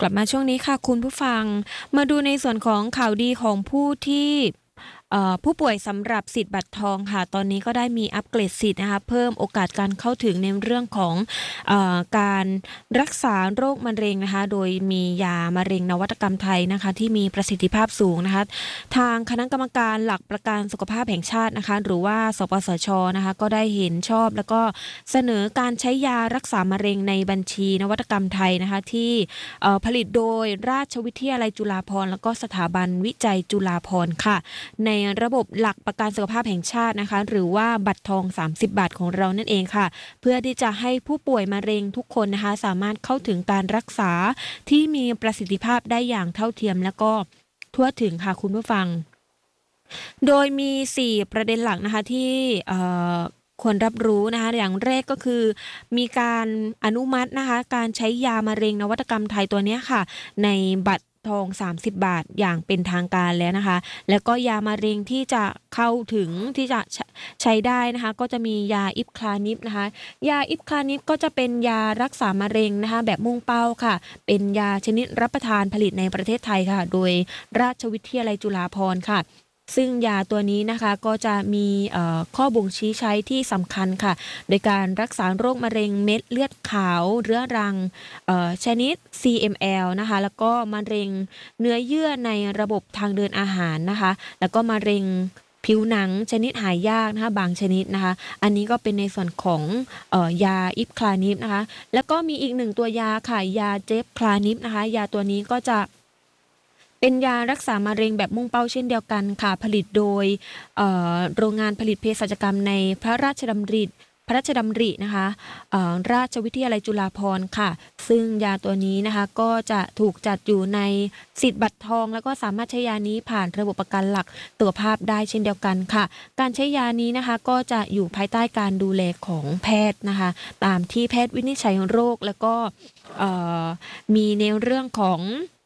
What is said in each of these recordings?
ลับมาช่วงนี้ค่ะคุณผู้ฟังมาดูในส่วนของข่าวดีของผู้ที่ผู้ป่วยสำหรับสิทธิ์บัตรทองค่ะตอนนี้ก็ได้มีอัปเกรดสิทธิ์นะคะเพิ่มโอกาสการเข้าถึงในเรื่องของการรักษาโรคมะเร็งนะคะโดยมียามะเร็งนวัตกรรมไทยนะคะที่มีประสิทธิภาพสูงนะคะทางคณะกรรมการหลักประกันสุขภาพแห่งชาตินะคะหรือว่าสปสชนะคะก็ได้เห็นชอบแล้วก็เสนอการใช้ยารักษามะเร็งในบัญชีนวัตกรรมไทยนะคะที่ผลิตโดยราชวิทยาลัยจุฬาภรณ์แล้วก็สถาบันวิจัยจุฬาภรณ์ค่ะในระบบหลักประกันสุขภาพแห่งชาตินะคะหรือว่าบัตรทอง30บาทของเรานั่นเองค่ะเพื่อที่จะให้ผู้ป่วยมะเร็งทุกคนนะคะสามารถเข้าถึงการรักษาที่มีประสิทธิภาพได้อย่างเท่าเทียมและก็ทั่วถึงค่ะคุณผู้ฟังโดยมี4ประเด็นหลักนะคะที่ควรรับรู้นะคะอย่างแรกก็คือมีการอนุมัตินะคะการใช้ยามะเร็งนวัตกรรมไทยตัวนี้ค่ะในบัตรทอง30บาทอย่างเป็นทางการแล้วนะคะแล้วก็ยามะเร็งที่จะเข้าถึงที่จะใช้ได้นะคะก็จะมียาอิปคลานิปนะคะยาอิปคลานิปก็จะเป็นยารักษามะเร็งนะคะแบบมุ่งเป้าค่ะเป็นยาชนิดรับประทานผลิตในประเทศไทยค่ะโดยราชวิทยาลัยจุฬาภรณ์ค่ะซึ่งยาตัวนี้นะคะก็จะมีข้อบ่งชี้ใช้ที่สำคัญค่ะโดยการรักษาโรคมะเร็งเม็ดเลือดขาวเรื้อรังชนิด CML นะคะแล้วก็มะเร็งเนื้อเยื่อในระบบทางเดินอาหารนะคะแล้วก็มะเร็งผิวหนังชนิดหายากนะคะบางชนิดนะคะอันนี้ก็เป็นในส่วนของยาอิปคลานิปนะคะแล้วก็มีอีกหนึ่งตัวยาค่ะยาเจฟคลานิปนะคะยาตัวนี้ก็จะเป็นยารักษามะเร็งแบบมุ่งเป้าเช่นเดียวกันค่ะผลิตโดยโรงงานผลิตเภสัชกรรมในพระราชดำรินะคะราชวิทยาลัยจุฬาภรณ์ค่ะซึ่งยาตัวนี้นะคะก็จะถูกจัดอยู่ในสิทธิ์บัตรทองแล้วก็สามารถใช้ยานี้ผ่านระบบประกันหลักสุขภาพได้เช่นเดียวกันค่ะการใช้ยานี้นะคะก็จะอยู่ภายใต้การดูแลของแพทย์นะคะตามที่แพทย์วินิจฉัยโรคแล้วก็มีในเรื่องของ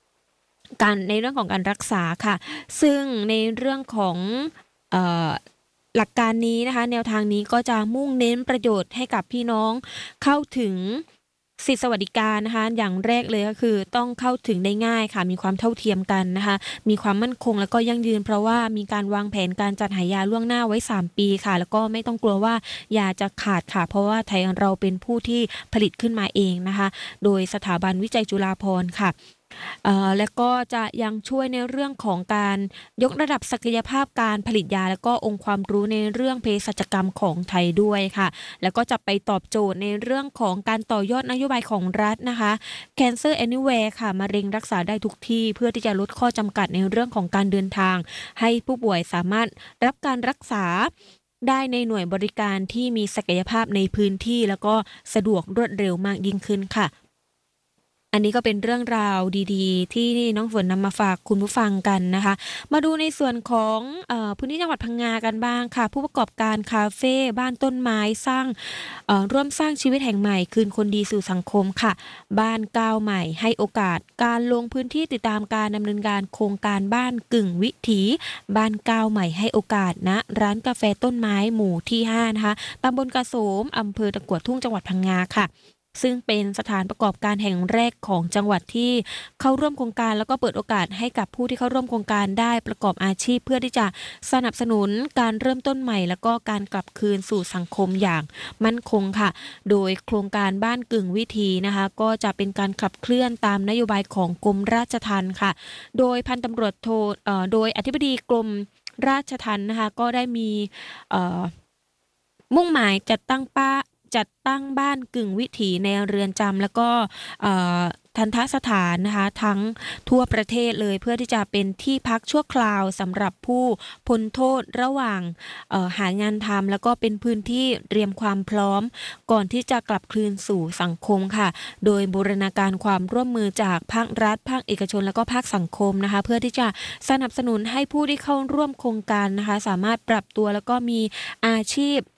การรักษาค่ะซึ่งในเรื่องของเอ่อหลักการนี้นะคะแนวทางนี้ก็จะมุ่งเน้นประโยชน์ให้กับพี่น้องเข้าถึงสิทธิสวัสดิการนะคะอย่างแรกเลยก็คือต้องเข้าถึงได้ง่ายค่ะมีความเท่าเทียมกันนะคะมีความมั่นคงแล้วก็ยั่งยืนเพราะว่ามีการวางแผนการจัดหายาล่วงหน้าไว้3ปีค่ะแล้วก็ไม่ต้องกลัวว่ายาจะขาดค่ะเพราะว่าไทยเราเป็นผู้ที่ผลิตขึ้นมาเองนะคะโดยสถาบันวิจัยจุฬาภรณ์ค่ะและก็จะยังช่วยในเรื่องของการยกระดับศักยภาพการผลิตยาและก็องค์ความรู้ในเรื่องเภสัชกรรมของไทยด้วยค่ะแล้วก็จะไปตอบโจทย์ในเรื่องของการต่อยอดนโยบายของรัฐนะคะ Cancer Anywhere ค่ะมะเร็งรักษาได้ทุกที่เพื่อที่จะลดข้อจำกัดในเรื่องของการเดินทางให้ผู้ป่วยสามารถรับการรักษาได้ในหน่วยบริการที่มีศักยภาพในพื้นที่แล้วก็สะดวกรวดเร็วมากยิ่งขึ้นค่ะ อันนี้ก็เป็นเรื่องราวดีๆที่น้องฝนนำมาฝากคุณผู้ฟังกันนะคะมาดูในส่วนของพื้นที่จังหวัดพังงากันบ้างค่ะผู้ประกอบการคาเฟ่บ้านต้นไม้สร้างร่วมสร้างชีวิตแห่งใหม่คืนคนดีสู่สังคมค่ะบ้านก้าวใหม่ให้โอกาสการลงพื้นที่ติดตามการดำเนินการโครงการบ้านกึ่งวิถีบ้านก้าวใหม่ให้โอกาสนะร้านกาแฟต้นไม้หมู่ที่5นะคะตำบลกระโสมอำเภอตะกั่วทุ่งจังหวัดพังงาค่ะซึ่งเป็นสถานประกอบการแห่งแรกของจังหวัดที่เข้าร่วมโครงการแล้วก็เปิดโอกาสให้กับผู้ที่เข้าร่วมโครงการได้ประกอบอาชีพเพื่อที่จะสนับสนุนการเริ่มต้นใหม่แล้วก็การกลับคืนสู่สังคมอย่างมั่นคงค่ะโดยโครงการบ้านกึ่งวิถีนะคะก็จะเป็นการขับเคลื่อนตามนโยบายของกรมราชทัณฑ์ค่ะโดยพันตำรวจโทโดยอธิบดีกรมราชทัณฑ์นะคะก็ได้มีเอ่อ มุ่งหมายจัดตั้งบ้านกึ่งวิถีในเรือนจำแล้วก็เอ่อทัณฑสถานนะคะทั้งทั่วประเทศเลยเพื่อที่จะเป็นที่พักชั่วคราวสำหรับผู้พ้นโทษระหว่างหางานทำแล้วก็เป็นพื้นที่เตรียมความพร้อมก่อนที่จะกลับคืนสู่สังคมค่ะโดยบูรณาการความร่วมมือจากภาครัฐภาคเอกชนแล้วก็ภาคสังคมนะคะเพื่อที่จะสนับสนุนให้ผู้ที่เข้าร่วมโครงการนะคะสามารถปรับตัวแล้วก็มีอาชีพ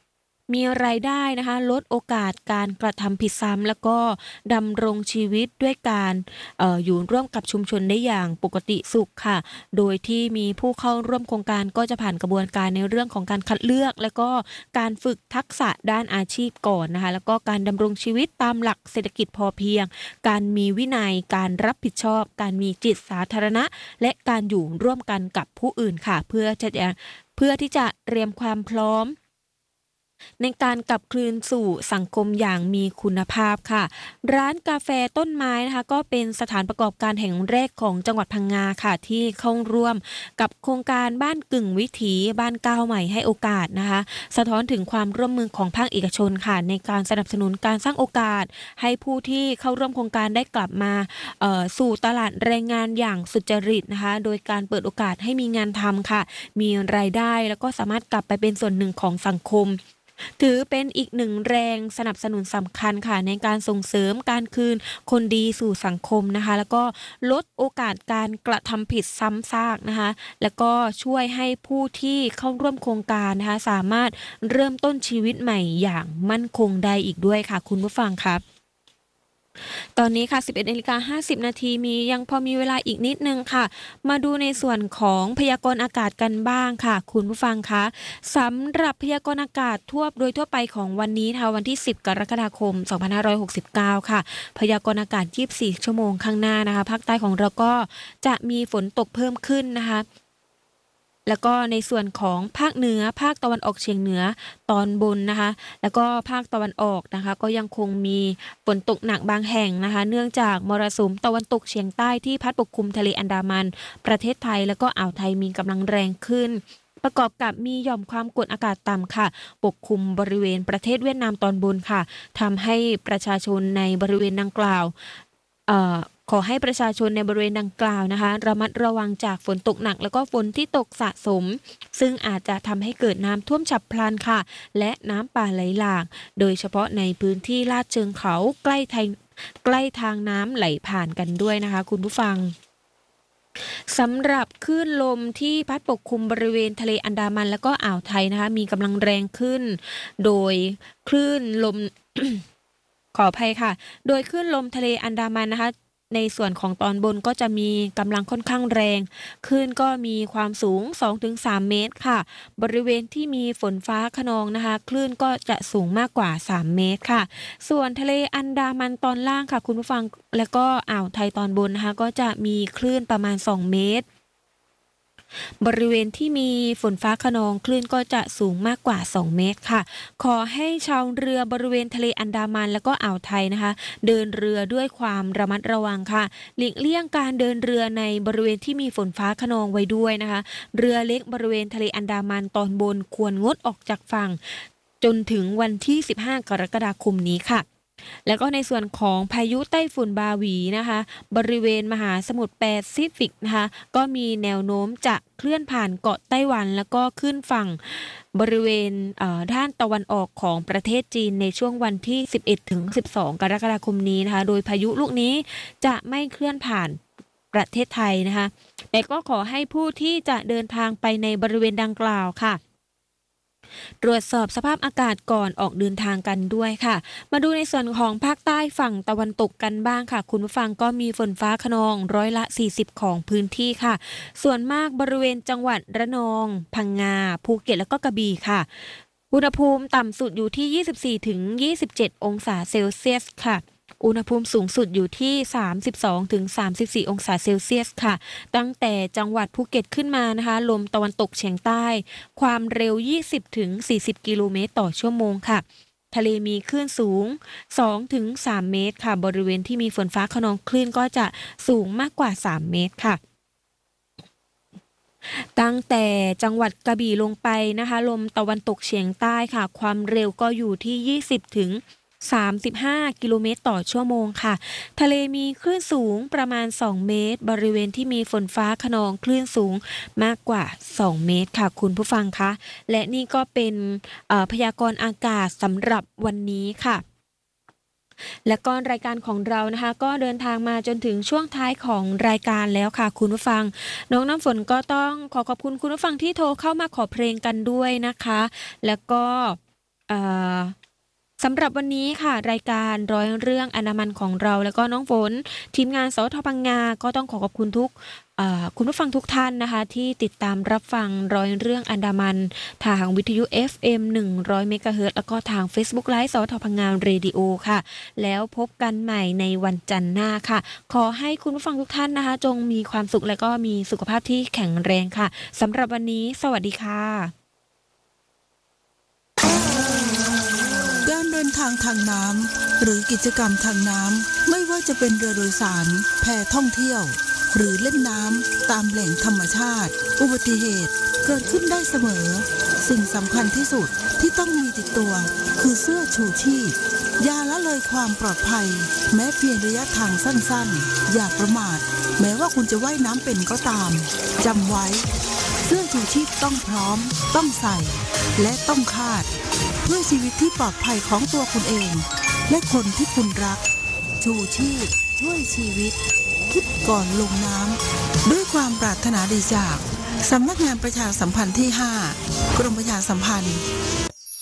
มีรายได้นะคะลดโอกาสการกระทำผิดซ้ำแล้วก็ดำรงชีวิตด้วยการอยู่ร่วมกับชุมชนได้อย่างปกติสุขค่ะโดยที่มีผู้เข้าร่วมโครงการก็จะผ่านกระบวนการในเรื่องของการคัดเลือกแล้วก็การฝึกทักษะด้านอาชีพก่อนนะคะแล้วก็การดำรงชีวิตตามหลักเศรษฐกิจพอเพียงการมีวินัยการรับผิดชอบการมีจิตสาธารณะและการอยู่ร่วมกันกับผู้อื่นค่ะเพื่อที่จะเตรียมความพร้อมในการกลับคืนสู่สังคมอย่างมีคุณภาพค่ะร้านกาแฟต้นไม้นะคะก็เป็นสถานประกอบการแห่งแรกของจังหวัดพังงาค่ะที่เข้าร่วมกับโครงการบ้านกึ่งวิถีบ้านก้าวใหม่ให้โอกาสนะคะสะท้อนถึงความร่วมมือของภาคเอกชนค่ะในการสนับสนุนการสร้างโอกาสให้ผู้ที่เข้าร่วมโครงการได้กลับมาสู่ตลาดแรงงานอย่างสุจริตนะคะโดยการเปิดโอกาสให้มีงานทำค่ะมีรายได้แล้วก็สามารถกลับไปเป็นส่วนหนึ่งของสังคมถือเป็นอีกหนึ่งแรงสนับสนุนสำคัญค่ะในการส่งเสริมการคืนคนดีสู่สังคมนะคะแล้วก็ลดโอกาสการกระทำผิดซ้ำซากนะคะแล้วก็ช่วยให้ผู้ที่เข้าร่วมโครงการนะคะสามารถเริ่มต้นชีวิตใหม่อย่างมั่นคงได้อีกด้วยค่ะคุณผู้ฟังครับตอนนี้ค่ะ 11:50 นาทียังพอมีเวลาอีกนิดนึงค่ะมาดูในส่วนของพยากรณ์อากาศกันบ้างค่ะคุณผู้ฟังคะสำหรับพยากรณ์อากาศโดยทั่วไปของวันนี้ค่ะวันที่10กรกฎาคม2569ค่ะพยากรณ์อากาศ24ชั่วโมงข้างหน้านะคะภาคใต้ของเราก็จะมีฝนตกเพิ่มขึ้นนะคะแล้วก็ในส่วนของภาคเหนือภาคตะวันออกเฉียงเหนือตอนบนนะคะแล้วก็ภาคตะวันออกนะคะก็ยังคงมีฝนตกหนักบางแห่งนะคะเนื่องจากมรสุมตะวันตกเฉียงใต้ที่พัดปกคลุมทะเลอันดามันประเทศไทยแล้วก็อ่าวไทยมีกำลังแรงขึ้นประกอบกับมีหย่อมความกดอากาศต่ำค่ะปกคลุมบริเวณประเทศเวียดนามตอนบนค่ะทำให้ประชาชนในบริเวณดังกล่าว เอ่อขอให้ประชาชนในบริเวณดังกล่าวนะคะระมัดระวังจากฝนตกหนักแล้วก็ฝนที่ตกสะสมซึ่งอาจจะทำให้เกิดน้ำท่วมฉับพลันค่ะและน้ำป่าไหลหลากโดยเฉพาะในพื้นที่ลาดเชิงเขาใกล้ทางน้ำไหลผ่านกันด้วยนะคะคุณผู้ฟังสำหรับคลื่นลมที่พัดปกคลุมบริเวณทะเลอันดามันแล้วก็อ่าวไทยนะคะมีกำลังแรงขึ้นโดยคลื่นลม ขออภัยค่ะ โดยคลื่นลมทะเลอันดามันนะคะในส่วนของตอนบนก็จะมีกำลังค่อนข้างแรงคลื่นก็มีความสูง 2-3 เมตรค่ะบริเวณที่มีฝนฟ้าคะนองนะคะคลื่นก็จะสูงมากกว่า 3 เมตรค่ะส่วนทะเลอันดามันตอนล่างค่ะคุณผู้ฟังแล้วก็อ่าวไทยตอนบนนะคะก็จะมีคลื่นประมาณ 2 เมตรบริเวณที่มีฝนฟ้าคะนองคลื่นก็จะสูงมากกว่า2เมตรค่ะขอให้ชาวเรือบริเวณทะเลอันดามันแล้วก็อ่าวไทยนะคะเดินเรือด้วยความระมัดระวังค่ะหลีกเลี่ยงการเดินเรือในบริเวณที่มีฝนฟ้าคะนองไว้ด้วยนะคะเรือเล็กบริเวณทะเลอันดามันตอนบนควรงดออกจากฝั่งจนถึงวันที่15กรกฎาคมนี้ค่ะแล้วก็ในส่วนของพายุไต้ฝุ่นบาหวีนะคะบริเวณมหาสมุทรแปซิฟิกนะคะก็มีแนวโน้มจะเคลื่อนผ่านเกาะไต้หวันแล้วก็ขึ้นฝั่งบริเวณด้านตะวันออกของประเทศจีนในช่วงวันที่11-12กรกฎาคมนี้นะคะโดยพายุลูกนี้จะไม่เคลื่อนผ่านประเทศไทยนะคะแต่ก็ขอให้ผู้ที่จะเดินทางไปในบริเวณดังกล่าวค่ะตรวจสอบสภาพอากาศก่อนออกเดินทางกันด้วยค่ะมาดูในส่วนของภาคใต้ฝั่งตะวันตกกันบ้างค่ะคุณผู้ฟังก็มีฝนฟ้าคะนอง40%ของพื้นที่ค่ะส่วนมากบริเวณจังหวัดระนองพังงาภูเก็ตแล้วก็กระบี่ค่ะอุณหภูมิต่ำสุดอยู่ที่24-27องศาเซลเซียสค่ะอุณหภูมิสูงสุดอยู่ที่32-34องศาเซลเซียสค่ะตั้งแต่จังหวัดภูเก็ตขึ้นมานะคะลมตะวันตกเฉียงใต้ความเร็ว20-40กิโลเมตรต่อชั่วโมงค่ะทะเลมีคลื่นสูง2-3 เมตรค่ะบริเวณที่มีฝนฟ้าคะนองคลื่นก็จะสูงมากกว่า3 เมตรค่ะตั้งแต่จังหวัดกระบี่ลงไปนะคะลมตะวันตกเฉียงใต้ค่ะความเร็วก็อยู่ที่20-35กิโลเมตรต่อชั่วโมงค่ะทะเลมีคลื่นสูงประมาณ2เมตรบริเวณที่มีฝนฟ้าคะนองคลื่นสูงมากกว่า2เมตรค่ะคุณผู้ฟังคะและนี่ก็เป็นพยากรณ์อากาศสำหรับวันนี้ค่ะและก็รายการของเรานะคะก็เดินทางมาจนถึงช่วงท้ายของรายการแล้วค่ะคุณผู้ฟังน้องน้ำฝนก็ต้องขอบคุณคุณผู้ฟังที่โทรเข้ามาขอเพลงกันด้วยนะคะแล้วก็เอ่อสำหรับวันนี้ค่ะรายการร้อยเรื่องอนามันของเราแล้วก็น้องฝนทีมงานสทพังงาก็ต้องขอบคุณคุณผู้ฟังทุกท่านนะคะที่ติดตามรับฟังร้อยเรื่องอันดามันทางวิทยุ FM 100 เมกะเฮิรตซ์แล้วก็ทาง Facebook Live สทพังงาเรดิโอค่ะแล้วพบกันใหม่ในวันจันทร์หน้าค่ะขอให้คุณผู้ฟังทุกท่านนะคะจงมีความสุขและก็มีสุขภาพที่แข็งแรงค่ะสำหรับวันนี้สวัสดีค่ะการเดินทางทางน้ำหรือกิจกรรมทางน้ำไม่ว่าจะเป็นเรือโดยสารแพท่องเที่ยวหรือเล่นน้ำตามแหล่งธรรมชาติอุบัติเหตุเกิดขึ้นได้เสมอสิ่งสำคัญที่สุดที่ต้องมีติดตัวคือเสื้อชูชีพอย่าละเลยความปลอดภัยแม้เพียงระยะทางสั้นๆอย่าประมาทแม้ว่าคุณจะว่ายน้ำเป็นก็ตามจำไว้เสื้อชูชีพต้องพร้อมต้องใส่และต้องคาดเพื่อชีวิตที่ปลอดภัยของตัวคุณเองและคนที่คุณรักชูชีพช่วยชีวิตคิดก่อนลงน้ำด้วยความปรารถนาดีจากสำนักงานประชาสัมพันธ์ที่ 5 กรมประชาสัมพันธ์